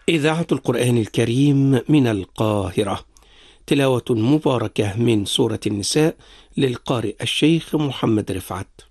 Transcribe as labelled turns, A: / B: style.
A: إذاعة القرآن الكريم من القاهرة، تلاوة مباركة من سورة النساء للقارئ الشيخ محمد رفعت.